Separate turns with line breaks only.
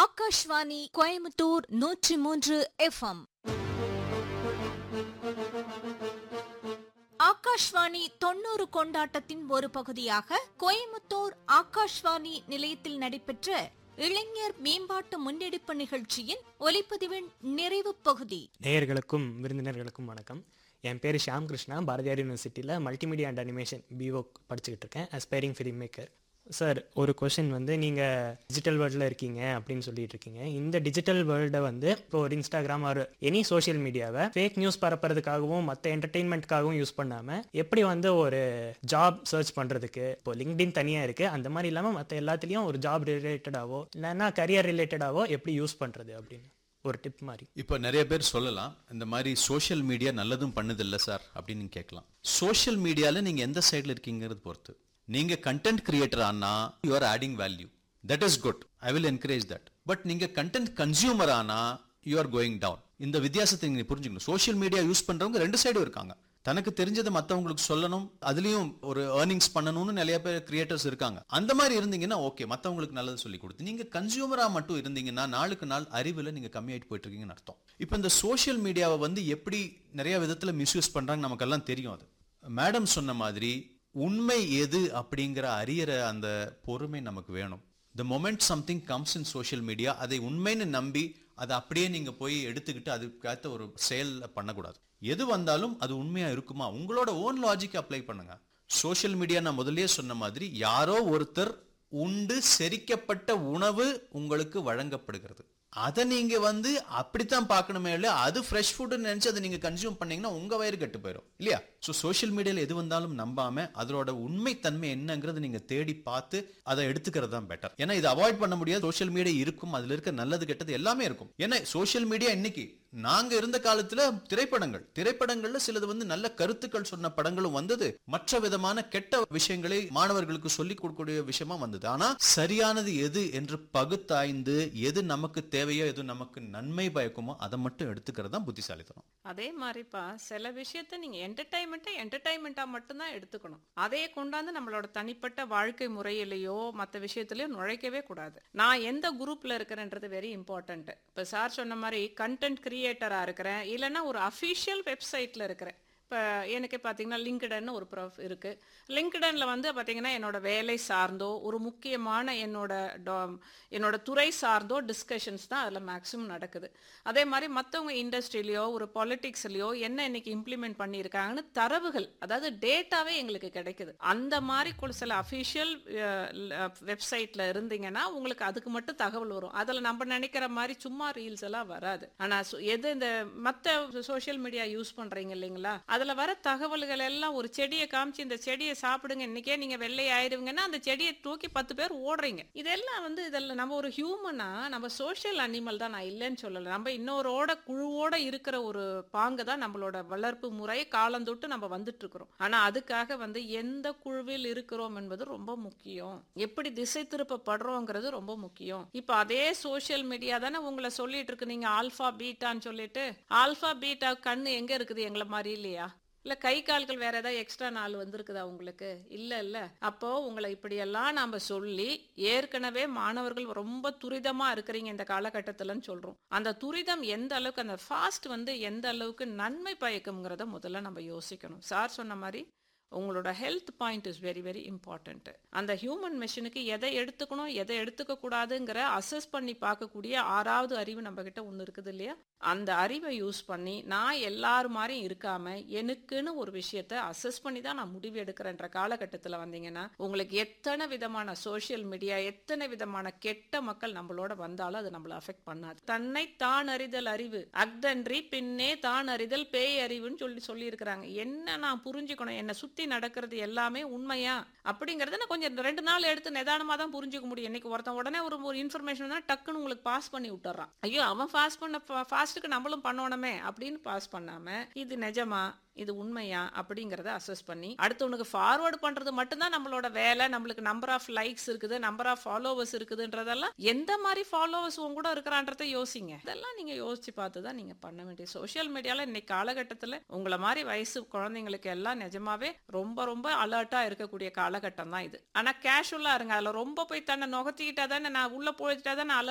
Akashvani Coimbatore 103 FM. Akashvani 90 கொண்டாட்டத்தின் ஒரு பகுதியாக கோயம்புத்தூர் ஆகாஷ்வாணி நிலையத்தில் நடைபெற்ற இளைஞர் மேம்பாட்டு முன்னெடுப்பு நிகழ்ச்சியின் ஒலிப்பதிவின் நிறைவு பகுதி.
நேயர்களுக்கும் விருந்தினர்களுக்கும் வணக்கம். என் பேர் ஷியாம் கிருஷ்ணா. பாரதியார் யூனிவர்சிட்டியில் மல்டிமீடியா அண்ட் அனிமேஷன் பிஓ படிச்சுக்கிட்டு இருக்கேன். Aspiring film maker. சார், ஒரு கொஷின் நீங்கள் டிஜிட்டல் வேர்ல்டில் இருக்கீங்க அப்படின்னு சொல்லிட்டு இருக்கீங்க. இந்த டிஜிட்டல் வேர்ல்டை இப்போ ஒரு இன்ஸ்டாகிராம் ஒரு எனி சோஷியல் மீடியாவை ஃபேக் நியூஸ் பரப்புறதுக்காகவும் மற்ற என்டர்டெயின்மெண்ட்காகவும் யூஸ் பண்ணாமல் எப்படி ஒரு ஜாப் சர்ச் பண்ணுறதுக்கு இப்போ லிங்க்டின் தனியாக இருக்குது, அந்த மாதிரி இல்லாமல் மற்ற எல்லாத்துலேயும் ஒரு ஜாப் ரிலேட்டடாவோ இல்லைன்னா கரியர் ரிலேட்டடாவோ எப்படி யூஸ் பண்ணுறது அப்படின்னு ஒரு டிப் மாதிரி.
இப்போ நிறைய பேர் சொல்லலாம், இந்த மாதிரி சோஷியல் மீடியா நல்லதும் பண்ணுதில்லை சார் அப்படின்னு கேட்கலாம். சோஷியல் மீடியாவில் நீங்கள் எந்த சைடில் இருக்கீங்கிறது பொறுத்து. நீங்க கண்டென்ட் கிரியேட்டர் ஆனா you are adding value, that is good, I will encourage that. But நீங்க கண்டென்ட் கன்சியூமர் ஆனா யூ ஆர் கோயிங் டவுன். இந்த வித்தியாசத்தை நீங்க புரிஞ்சுக்கணும். சோஷியல் மீடியா யூஸ் பண்றவங்க ரெண்டு சைடும் இருக்காங்க. தனக்கு தெரிஞ்சதை மற்றவங்களுக்கு சொல்லணும், அதுலயும் ஒரு ஏர்னிங்ஸ் பண்ணணும்னு நிறைய பேர் கிரியேட்டர்ஸ் இருக்காங்க. அந்த மாதிரி இருந்தீங்கன்னா ஓகே, மற்றவங்களுக்கு நல்லது சொல்லி கொடுத்து. நீங்க கன்சியூமரா மட்டும் இருந்தீங்கன்னா நாளுக்கு நாள் அறிவில் நீங்க கம்மியாயிட்டு போயிட்டு இருக்கீங்கன்னு அர்த்தம். இப்போ இந்த சோஷியல் மீடியாவை எப்படி நிறைய விதத்துல மிஸ்யூஸ் பண்றாங்க நமக்கெல்லாம் தெரியும். அது மேடம் சொன்ன மாதிரி உண்மை எது அப்படிங்கிற அறியற அந்த பொறுமை நமக்கு வேணும். The moment something comes in social media, அதை உண்மைன்னு நம்பி அதை அப்படியே நீங்க போய் எடுத்துக்கிட்டு அதுக்காக ஒரு செயல் பண்ணக்கூடாது. எது வந்தாலும் அது உண்மையா இருக்குமா, உங்களோட ஓன் லாஜிக் அப்ளை பண்ணுங்க. சோஷியல் மீடியா நான் முதல்லயே சொன்ன மாதிரி யாரோ ஒருத்தர் உண்டு செரிக்கப்பட்ட உணவு உங்களுக்கு வழங்கப்படுகிறது. அதை நீங்க அப்படித்தான் பார்க்கணுமே இல்லையா? அது ஃப்ரெஷ் ஃபுட்னு நினைச்சு அதை நீங்க கன்சியூம் பண்ணீங்கன்னா உங்க வயிறு கெட்டு போயிடும் இல்லையா? ஸோ சோஷியல் மீடியாவில் எது வந்தாலும் நம்பாம அதோட உண்மை தன்மை என்னங்கிறது நீங்க தேடி பார்த்து அதை எடுத்துக்கிறது தான் பெட்டர். ஏன்னா இதை அவாய்ட் பண்ண முடியாது. சோஷியல் மீடியா இருக்கும், அதுல இருக்க நல்லது கெட்டது எல்லாமே இருக்கும். ஏன்னா சோஷியல் மீடியா இன்னைக்கு நாங்க இருந்த காலத்துல திரைப்படங்கள்ல சிலது நல்ல கருத்துக்கள் சொன்ன படங்களும் வந்தது, மற்ற விதமான கெட்ட விஷயங்களை மாணவர்களுக்கு சொல்லிக் கொடுக்கக்கூடிய விஷயமா வந்தது. ஆனா சரியானது எது என்று பகுத்தாய்ந்து எது நமக்கு தேவையோ எது நமக்கு நன்மை பயக்குமோ அதை மட்டும் எடுத்துக்கிறது தான் புத்திசாலித்தனம்.
அதே மாதிரிப்பா சில விஷயத்த நீங்க என்டர்டைன்மெண்டா மட்டும்தான் எடுத்துக்கணும். அதே கொண்டாந்து நம்மளோட தனிப்பட்ட வாழ்க்கை முறையிலையோ மற்ற விஷயத்திலயோ நுழைக்கவே கூடாது. நான் எந்த குரூப்ல இருக்கிறேன்றது வெரி இம்பார்ட்டன்ட். இப்ப சார் சொன்ன மாதிரி கண்டென்ட் கிரியேட்டரா இருக்கிறேன், இல்லைன்னா ஒரு அஃபிஷியல் வெப்சைட்ல இருக்கிறேன். இப்போ எனக்கு பார்த்தீங்கன்னா லிங்க்டின் ஒரு ப்ரொஃப் இருக்குது. லிங்க்டின்ல பார்த்தீங்கன்னா என்னோட வேலை சார்ந்தோ ஒரு முக்கியமான என்னோட துறை சார்ந்தோ டிஸ்கஷன்ஸ் தான் அதில் மேக்ஸிமம் நடக்குது. அதே மாதிரி மற்றவங்க இண்டஸ்ட்ரியிலையோ ஒரு பாலிட்டிக்ஸ்லையோ என்ன இன்னைக்கு இம்ப்ளிமெண்ட் பண்ணியிருக்காங்கன்னு தரவுகள், அதாவது டேட்டாவே எங்களுக்கு கிடைக்குது. அந்த மாதிரி சில அஃபிஷியல் வெப்சைட்டில் இருந்தீங்கன்னா உங்களுக்கு அதுக்கு மட்டும் தகவல் வரும். அதில் நம்ம நினைக்கிற மாதிரி சும்மா ரீல்ஸ் எல்லாம் வராது. ஆனால் எது இந்த மற்ற சோஷியல் மீடியா யூஸ் பண்ணுறீங்க இல்லைங்களா, அதுல வர தகவல்கள் எல்லாம் ஒரு செடியை காமிச்சு இந்த செடியை சாப்பிடுங்க, இன்னைக்கே நீங்க வெள்ளை ஆயிடுவீங்கன்னா அந்த செடியை தூக்கி 10 பேர் ஓடுறீங்க. இதெல்லாம் இதெல்லாம் நம்ம ஒரு ஹியூமனா, நம்ம சோஷியல் அனிமல் தான், நான் இல்லைன்னு சொல்லல. நம்ம இன்னொரோட குழுவோட இருக்கிற ஒரு பாங்கு தான் நம்மளோட வளர்ப்பு முறை. காலந்தொட்டு நம்ம வந்துட்டு இருக்கிறோம். ஆனா அதுக்காக எந்த குழுவில் இருக்கிறோம் என்பது ரொம்ப முக்கியம். எப்படி திசை திருப்பப்படுறோங்கிறது ரொம்ப முக்கியம். இப்ப அதே சோஷியல் மீடியா தானே உங்களை சொல்லிட்டு இருக்கு, நீங்க ஆல்பா பீட்டான்னு சொல்லிட்டு. ஆல்பா பீட்டா கண்ணு எங்க இருக்குது? எங்களை மாதிரி இல்லையா? இல்ல கை கால்கள் வேற ஏதாவது எக்ஸ்ட்ரா நாள் வந்திருக்குதா உங்களுக்கு? இல்ல. அப்போ உங்களை இப்படியெல்லாம் நாம சொல்லி ஏற்கனவே மாணவர்கள் ரொம்ப துரிதமா இருக்கிறீங்க இந்த காலகட்டத்தில்னு சொல்றோம். அந்த துரிதம் எந்த அளவுக்கு, அந்த ஃபாஸ்ட் எந்த அளவுக்கு நன்மை பயக்கும்ங்கிறத முதல்ல நம்ம யோசிக்கணும். சார் சொன்ன மாதிரி உங்களோட health point is very very important. அந்த ஹியூமன் மெஷினுக்கு எதை எடுத்துக்கணும் எதை எடுத்துக்க கூடாதுங்கிற அசஸ் பண்ணி பார்க்கக்கூடிய 6வது அறிவு நம்ம கிட்ட ஒன்று இருக்குது இல்லையா? அந்த அறிவை யூஸ் பண்ணி நான் எல்லாரும் மாதிரியும் இருக்காம எனக்குன்னு ஒரு விஷயத்த அசஸ் பண்ணி தான் நான் முடிவு எடுக்கிறேன்ற காலகட்டத்தில் வந்தீங்கன்னா உங்களுக்கு எத்தனை விதமான சோஷியல் மீடியா, எத்தனை விதமான கெட்ட மக்கள் நம்மளோட வந்தாலும் அது நம்மளை அஃபெக்ட் பண்ணாது. தன்னை தான் அறிதல் அறிவு, அக்தன்றி பின்னே தான் அறிதல் பேய் அறிவுன்னு சொல்லி இருக்கிறாங்க. என்ன நான் புரிஞ்சுக்கணும், என்னை சுத்தி நடக்கிறது எல்லாமே உண்மையா அப்படிங்கறத நான் கொஞ்சம் 2 நாள் எடுத்து நிதானமா தான் புரிஞ்சுக்க முடியும். இன்னைக்கு ஒருத்தன் உடனே ஒரு இன்ஃபர்மேஷன் தான் டக்குன்னு உங்களுக்கு பாஸ் பண்ணி விட்டுறான். ஐயோ அவன் ஃபாஸ்ட்டுக்கு நம்மளும் பண்ணணுமே அப்படின்னு பாஸ் பண்ணாம இது நிஜமா இது உண்மையா அப்படிங்கறத அசஸ் பண்ணி அடுத்தவனுக்கு ஃபார்வர்டு பண்றது மட்டும்தான் நம்மளோட வேலை. நம்மளுக்கு நம்பர் ஆஃப் லைக்ஸ் இருக்குது, நம்பர் ஆஃப் ஃபாலோவர்ஸ் இருக்குதுன்றதெல்லாம் எந்த மாதிரி ஃபாலோவர்ஸ் உங்க கூட இருக்கிறான்றதை யோசிங்க. இதெல்லாம் நீங்க யோசிச்சு பார்த்து தான் நீங்க பண்ண வேண்டிய. சோஷியல் மீடியால இன்னைக்கு காலகட்டத்தில் உங்களை மாதிரி வயசு குழந்தைங்களுக்கு எல்லாம் நிஜமாவே ரொம்ப ரொம்ப அலர்ட்டா இருக்கக்கூடிய காலகட்டம் தான் இது. ஆனா கேஷுவலா இருங்க. அதுல ரொம்ப போய் தன்னை நுகர்த்திக்கிட்டா தானே, நான் உள்ள போயிட்டா தானே